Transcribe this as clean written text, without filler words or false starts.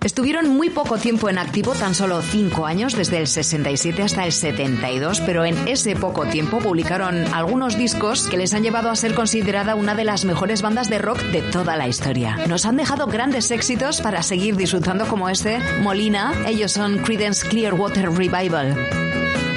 Estuvieron muy poco tiempo en activo, tan solo 5 años, desde el 67 hasta el 72, pero en ese poco tiempo publicaron algunos discos que les han llevado a ser considerada una de las mejores bandas de rock de toda la historia. Nos han dejado grandes éxitos para seguir disfrutando como este, Molina. Ellos son Creedence Clearwater Revival.